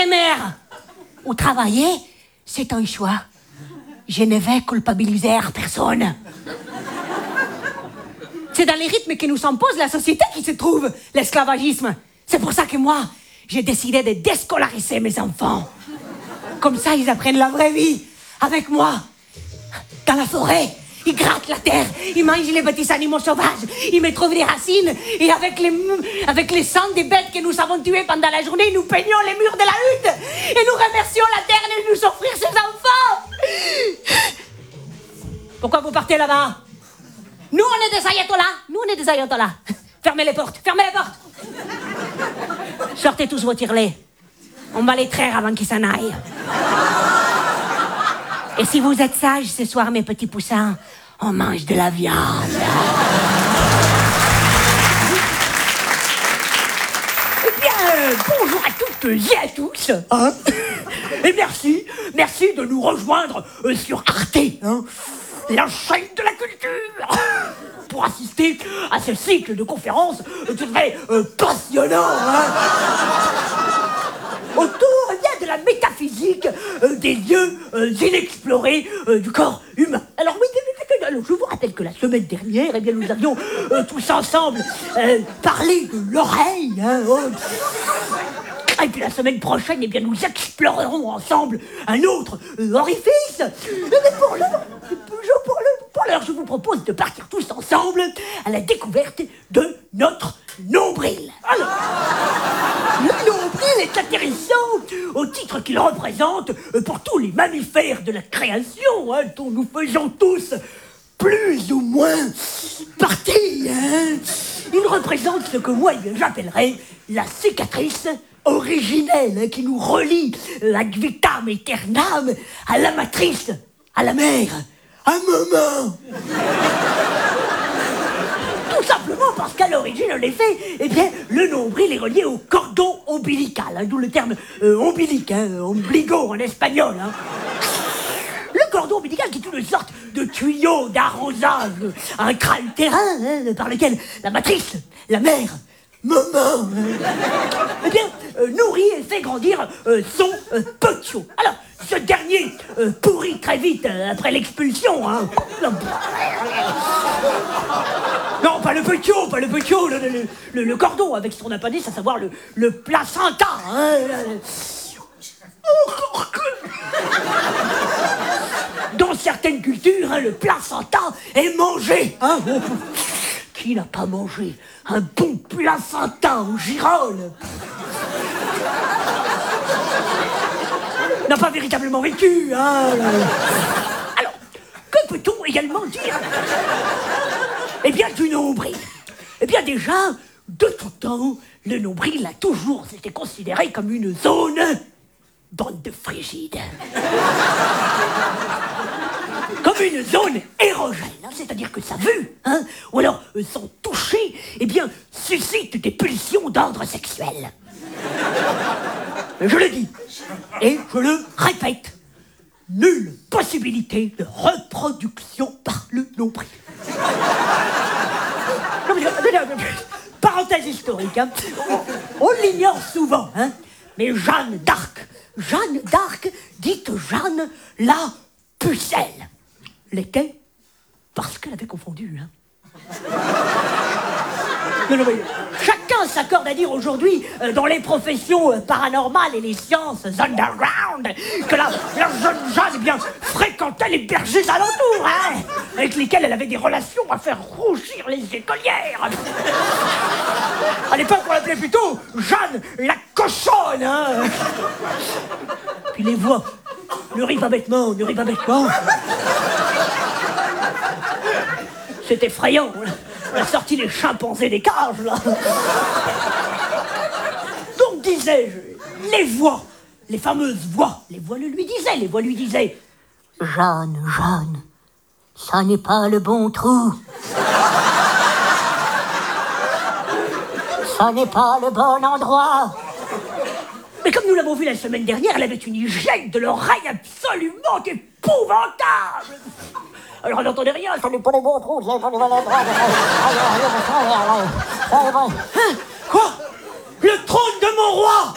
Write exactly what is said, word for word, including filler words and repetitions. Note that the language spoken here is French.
mère ou travailler, c'est un choix. Je ne vais culpabiliser personne. C'est dans les rythmes que nous s'impose la société qui se trouve l'esclavagisme. C'est pour ça que moi, j'ai décidé de déscolariser mes enfants. Comme ça, ils apprennent la vraie vie avec moi. Dans la forêt, ils grattent la terre, ils mangent les petits animaux sauvages, ils me trouvent des racines, et avec les, avec les sangs des bêtes que nous avons tuées pendant la journée, nous peignons les murs de la hutte, et nous remercions la terre de nous offrir ses enfants. Pourquoi vous partez là-bas? Nous, on est des ayatollahs, nous, on est des ayatollahs. Fermez les portes, fermez les portes. Sortez tous vos tirelets. On va les traire avant qu'ils s'en aillent. Et si vous êtes sages ce soir, mes petits poussins, on mange de la viande. Eh bien, bonjour à toutes et à tous. Hein, et merci, merci de nous rejoindre euh, sur Arte, hein, la chaîne de la culture, pour assister à ce cycle de conférences euh, très euh, passionnant. Hein, autour eh bien, de la métaphysique euh, des lieux euh, inexplorés euh, du corps humain. Alors oui, alors, je vous rappelle que la semaine dernière, eh bien, nous avions euh, tous ensemble euh, parlé de l'oreille. Hein, oh. Et puis la semaine prochaine, eh bien, nous explorerons ensemble un autre euh, orifice. Mais pour l'heure, pour le- pour l'heure, je vous propose de partir tous ensemble à la découverte de notre nombril. Alors, le nombril est intéressant au titre qu'il représente pour tous les mammifères de la création, hein, dont nous faisons tous plus ou moins partie. Hein. Il représente ce que moi eh bien, j'appellerais la cicatrice originelle hein, qui nous relie euh, ad vitam aeternam à la matrice, à la mère, à maman. Tout simplement parce qu'à l'origine, en effet, eh bien, le nombril est relié au cordon ombilical, hein, d'où le terme euh, ombilique, hein, ombligo en espagnol. Hein. Le cordon ombilical qui est une sorte de tuyau d'arrosage intra-utérin hein, par lequel la matrice, la mère, maman, hein, eh bien, euh, nourrit et fait grandir euh, son euh, petiot. Alors, ce dernier euh, pourrit très vite euh, après l'expulsion. Hein. Non, pas le petiot, pas le petiot, le, le, le, le cordon avec son appendice, à savoir le, le placenta. Hein. Dans certaines cultures, hein, le placenta est mangé. Hein. Qui n'a pas mangé un bon placenta aux girolles? N'a pas véritablement vécu. Hein. Alors, que peut-on également dire eh bien, du nombril. Eh bien, déjà, de tout temps, le nombril a toujours été considéré comme une zone bande de frigides. Comme une zone érogène, hein, c'est-à-dire que sa vue, hein, ou alors euh, son toucher, eh bien, suscite des pulsions d'ordre sexuel. Je le dis, et je le répète, nulle possibilité de reproduction par le nombril. Parenthèse historique, hein. on, on l'ignore souvent, hein, mais Jeanne d'Arc, Jeanne d'Arc, dite Jeanne la pucelle, l'était parce qu'elle avait confondu. Hein. Non, non, mais chacun s'accorde à dire aujourd'hui, euh, dans les professions euh, paranormales et les sciences underground, que la, la jeune Jeanne eh bien, fréquentait les bergers alentours, hein, avec lesquels elle avait des relations à faire rougir les écolières. À l'époque, on l'appelait plutôt Jeanne la cochonne. Hein. Puis les voix, ne ris pas bêtement, ne ris pas bêtement. C'est effrayant. On a sorti les chimpanzés des cages, là. Donc, disais-je, les voix, les fameuses voix, les voix le lui disaient, les voix lui disaient « Jeanne, Jeanne, ça n'est pas le bon trou. Ça n'est pas le bon endroit. » Mais comme nous l'avons vu la semaine dernière, elle avait une hygiène de l'oreille absolument épouvantable. Alors, elle n'entendait rien, ça n'est pas les bons trous, ça n'est pas les bons endroits. Hein? Quoi? Le trône de mon roi